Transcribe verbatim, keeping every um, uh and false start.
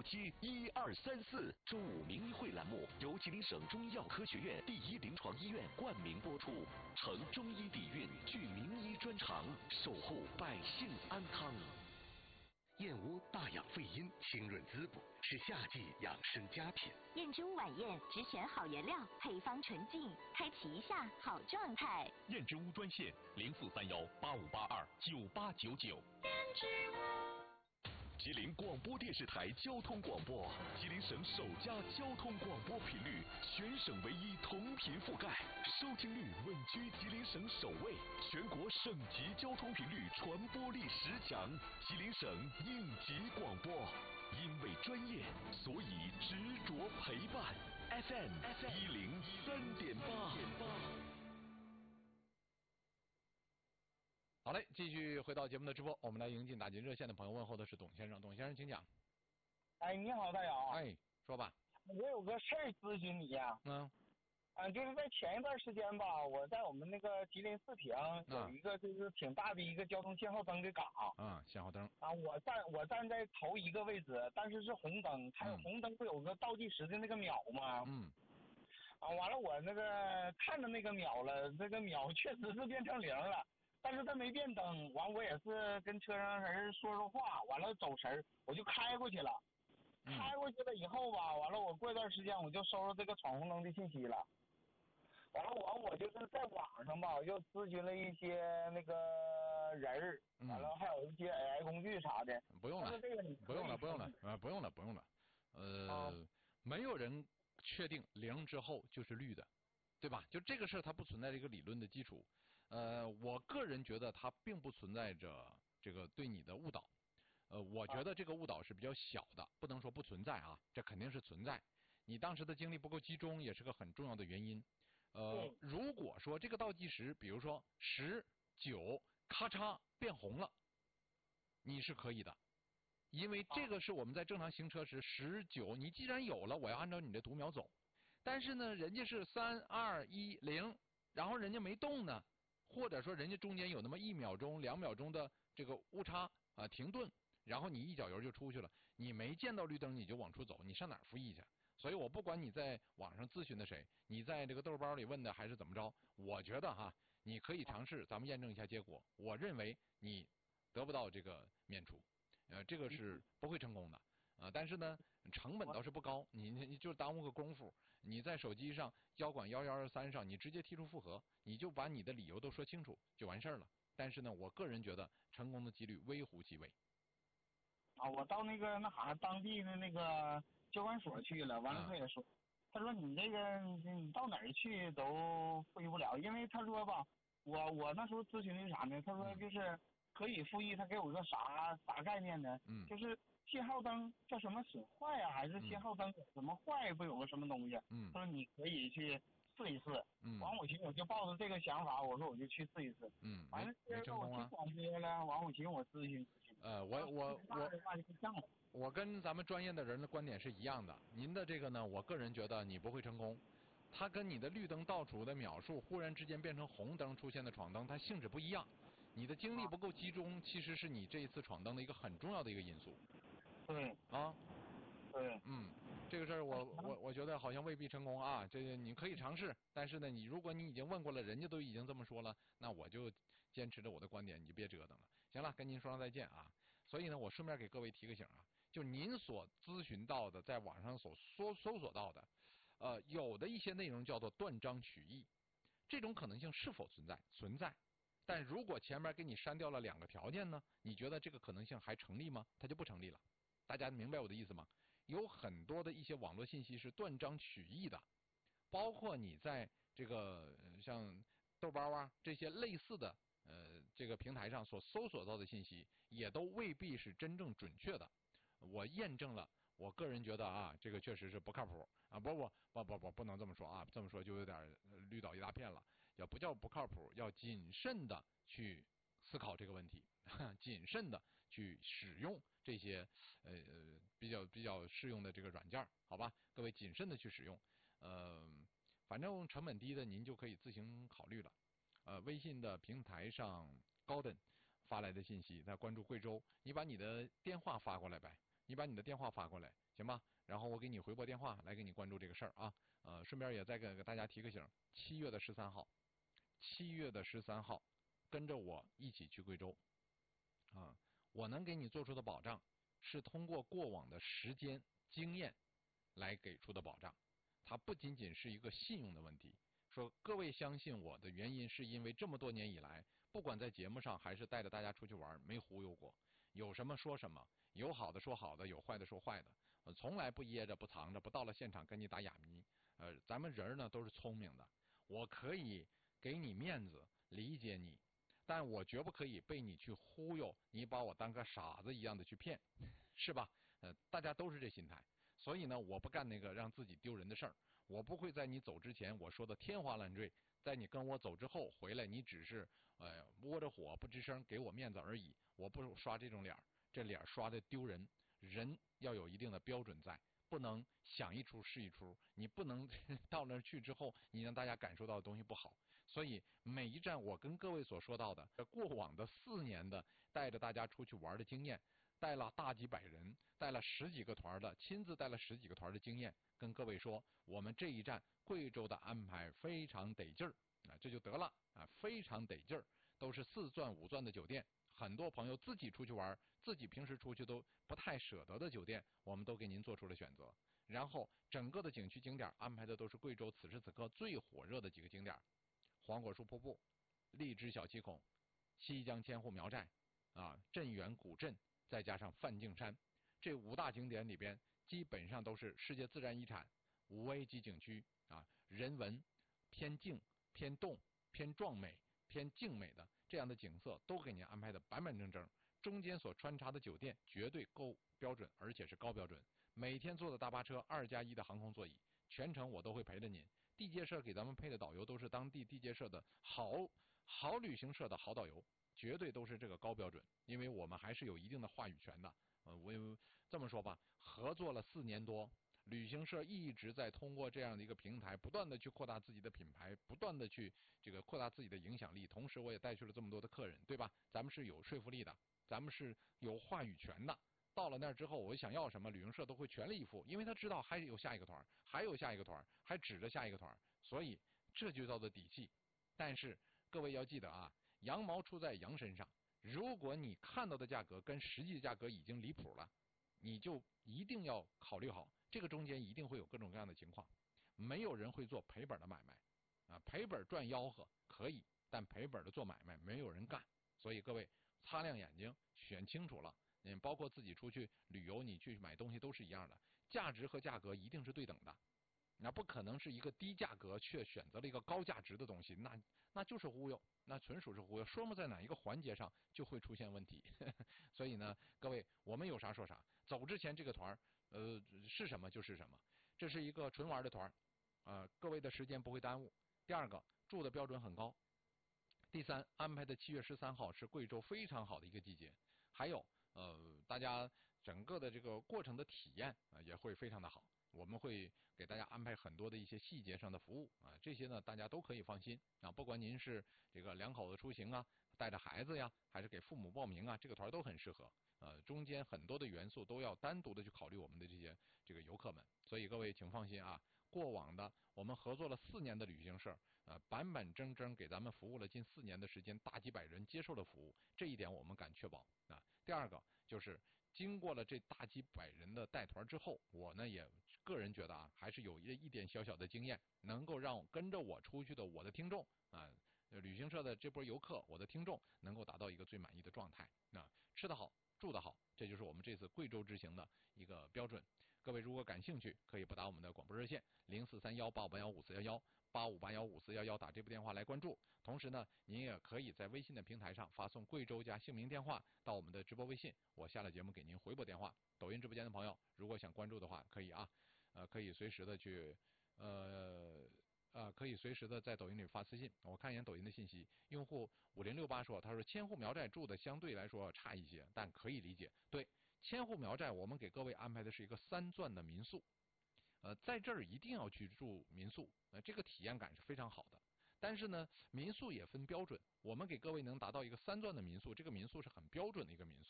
接一二三四。中午名医会栏目由吉林省中医药科学院第一临床医院冠名播出，承中医底蕴，具名医专长，守护百姓安康。燕窝大养肺阴，清润滋补，是夏季养生佳品。 燕之屋晚宴只选好原料，配方纯净，开启一下好状态。 燕之屋专线零四三幺八五八二九八九九。 燕之屋。 吉林广播电视台交通广播，吉林省首家交通广播频率，全省唯一同频覆盖，收听率稳居吉林省首位，全国省级交通频率传播力十强，吉林省应急广播。因为专业，所以执着陪伴。F M 一零三点八。 好嘞，继续回到节目的直播，我们来迎进打进热线的朋友，问候的是董先生。董先生，请讲。 哎，你好，大姚。 哎，说吧。 我有个事儿咨询你呀、啊。 嗯。 啊，就是在前一段时间吧，我在我们那个吉林四平有一个就是挺大的一个交通信号灯的岗。 啊，信号灯。 啊，我站我站在头一个位置，但是是红灯，它有红灯不有个倒计时的那个秒吗？ 嗯。 啊，完了我那个看着那个秒了，这个秒确实是变成零了。但是他没变灯，完我也是跟车上人说说话，完了走神，我就开过去了。 嗯、 开过去了以后吧，完了我过一段时间我就收到这个闯红灯的信息了。完了我我就是在网上吧，又咨询了一些那个人儿，完了还有一些 A I 工具啥的。 不用了， 这个不用了，不用了，啊，不用了，不用了。呃，啊、没有人确定零之后就是绿的。对吧？就这个事儿，它不存在这个理论的基础。呃，我个人觉得它并不存在着这个对你的误导。呃，我觉得这个误导是比较小的，不能说不存在啊，这肯定是存在。你当时的精力不够集中，也是个很重要的原因。呃，如果说这个倒计时，比如说十九，咔嚓变红了，你是可以的，因为这个是我们在正常行车时十九，你既然有了，我要按照你的读秒走。但是呢，人家是三二一零，然后人家没动呢，或者说人家中间有那么一秒钟、两秒钟的这个误差啊停顿，然后你一脚油就出去了，你没见到绿灯你就往出走，你上哪儿复议去？所以我不管你在网上咨询的谁，你在这个豆包里问的还是怎么着，我觉得哈，你可以尝试，咱们验证一下结果。我认为你得不到这个免除，呃，这个是不会成功的。啊，但是呢，成本倒是不高，你你你就耽误个功夫。你在手机上交管幺幺二三上，你直接提出复核，你就把你的理由都说清楚就完事儿了。但是呢，我个人觉得成功的几率微乎其微。 啊，我到那个那啥当地的那个交管所去了，完了他也说，啊、他说你这个你到哪儿去都复议不了，因为他说吧，我我那时候咨询的啥呢？他说就是可以复议，他给我个啥啥概念呢？ 嗯， 就是。信号灯叫什么损坏啊？还是信号灯怎么坏？不有个什么东西？ 嗯， 他说你可以去试一试。 嗯， 完我寻思我就抱着这个想法，我说我就去试一试。 嗯， 完了没成功啊。 我去广播了，完我寻思我咨询咨询。 呃，我我我我跟咱们专业的人的观点是一样的。您的这个呢，我个人觉得你不会成功。它跟你的绿灯倒数的秒数忽然之间变成红灯出现的闯灯，它性质不一样。你的精力不够集中，其实是你这一次闯灯的一个很重要的一个因素。 对啊， 对， 嗯，这个事儿我我我觉得好像未必成功啊。这个你可以尝试，但是呢，你如果你已经问过了，人家都已经这么说了，那我就坚持着我的观点，你就别折腾了。行了，跟您说声再见啊。所以呢，我顺便给各位提个醒啊，就您所咨询到的，在网上所搜搜索到的，呃，有的一些内容叫做断章取义，这种可能性是否存在？存在。但如果前面给你删掉了两个条件呢，你觉得这个可能性还成立吗？它就不成立了。大家明白我的意思吗？有很多的一些网络信息是断章取义的，包括你在这个像豆包啊这些类似的呃这个平台上所搜索到的信息，也都未必是真正准确的。我验证了，我个人觉得啊，这个确实是不靠谱啊！不不不不不，不能这么说啊，这么说就有点绿岛一大片了。要不叫不靠谱，要谨慎的去思考这个问题，谨慎的去使用这些呃呃比较比较适用的这个软件，好吧？各位谨慎的去使用，呃，反正成本低的您就可以自行考虑了。呃，微信的平台上高登发来的信息，在关注贵州，你把你的电话发过来呗。 你把你的电话发过来，行吧？然后我给你回拨电话来给你关注这个事儿啊。呃，顺便也再给给大家提个醒，七月的十三号，七月的十三号，跟着我一起去贵州啊。我能给你做出的保障，是通过过往的时间经验来给出的保障，它不仅仅是一个信用的问题。说各位相信我的原因，是因为这么多年以来，不管在节目上还是带着大家出去玩，没忽悠过，有什么说什么，有好的说好的，有坏的说坏的，呃、从来不掖着不藏着，不到了现场跟你打哑谜。呃，咱们人呢都是聪明的，我可以给你面子，理解你，但我绝不可以被你去忽悠，你把我当个傻子一样的去骗，是吧？呃，大家都是这心态，所以呢，我不干那个让自己丢人的事儿。我不会在你走之前我说的天花乱坠，在你跟我走之后回来，你只是呃窝着火不吱声，给我面子而已。我不刷这种脸，这脸刷的丢人。人要有一定的标准在，不能想一出是一出，你不能到那儿去之后，你让大家感受到的东西不好。所以每一站我跟各位所说到的，过往的四年的带着大家出去玩的经验，带了大几百人，带了十几个团的，亲自带了十几个团的经验，跟各位说，我们这一站贵州的安排非常得劲儿啊，这就得了啊，非常得劲儿，都是四钻五钻的酒店。很多朋友自己出去玩，自己平时出去都不太舍得的酒店，我们都给您做出了选择。然后整个的景区景点安排的都是贵州此时此刻最火热的几个景点：黄果树瀑布、荔枝小七孔、西江千户苗寨啊、镇远古镇，再加上梵净山，这五大景点里边，基本上都是世界自然遗产五 A 级景区啊，人文偏静、偏动、偏壮美、偏静美的这样的景色都给您安排的板板正正，中间所穿插的酒店绝对够标准，而且是高标准。每天坐的大巴车二加一的航空座椅，全程我都会陪着您。地接社给咱们配的导游都是当地地接社的好好旅行社的好导游，绝对都是这个高标准，因为我们还是有一定的话语权的。呃，我这么说吧，合作了四年多。旅行社一直在通过这样的一个平台，不断的去扩大自己的品牌，不断的去这个扩大自己的影响力。同时，我也带去了这么多的客人，对吧？咱们是有说服力的，咱们是有话语权的。到了那儿之后，我想要什么，旅行社都会全力以赴，因为他知道还有下一个团，还有下一个团，还指着下一个团，所以这就叫做底气。但是各位要记得啊，羊毛出在羊身上，如果你看到的价格跟实际的价格已经离谱了，你就一定要考虑好。这个中间一定会有各种各样的情况，没有人会做赔本的买卖，啊，赔本赚吆喝可以，但赔本的做买卖没有人干。所以各位擦亮眼睛，选清楚了。嗯，包括自己出去旅游，你去买东西都是一样的，价值和价格一定是对等的，那不可能是一个低价格却选择了一个高价值的东西，那那就是忽悠，那纯属是忽悠，说明在哪一个环节上就会出现问题。所以呢，各位我们有啥说啥，走之前这个团呃，是什么就是什么，这是一个纯玩的团，呃，各位的时间不会耽误。第二个，住的标准很高。第三，安排的七月十三号是贵州非常好的一个季节，还有呃，大家整个的这个过程的体验啊、呃、也会非常的好。我们会给大家安排很多的一些细节上的服务啊，这些呢大家都可以放心啊。不管您是这个两口子出行啊，带着孩子呀，还是给父母报名啊，这个团都很适合。呃，中间很多的元素都要单独的去考虑我们的这些这个游客们，所以各位请放心啊。过往的我们合作了四年的旅行社，呃，板板正正给咱们服务了近四年的时间，大几百人接受了服务，这一点我们敢确保啊。第二个就是经过了这大几百人的带团之后，我呢也个人觉得啊，还是有一一点小小的经验，能够让跟着我出去的我的听众啊。旅行社的这波游客，我的听众能够达到一个最满意的状态。那吃得好，住得好，这就是我们这次贵州之行的一个标准。各位如果感兴趣，可以拨打我们的广播热线零四三幺八五八幺五四幺幺八五八幺五四幺幺，打这部电话来关注。同时呢，您也可以在微信的平台上发送贵州加姓名电话到我们的直播微信，我下了节目给您回拨电话。抖音直播间的朋友，如果想关注的话，可以啊，呃，可以随时的去，呃。呃，可以随时的在抖音里发私信。我看一眼抖音的信息，用户五零六八说，他说千户苗寨住的相对来说差一些，但可以理解。对，千户苗寨我们给各位安排的是一个三钻的民宿，呃，在这儿一定要去住民宿，呃，这个体验感是非常好的。但是呢，民宿也分标准，我们给各位能达到一个三钻的民宿，这个民宿是很标准的一个民宿。